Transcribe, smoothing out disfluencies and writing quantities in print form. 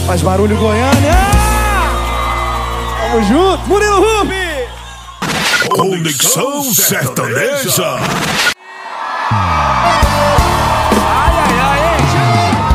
Faz barulho, Goiânia! Tamo junto, Murilo Rubi! Conexão Sertaneja.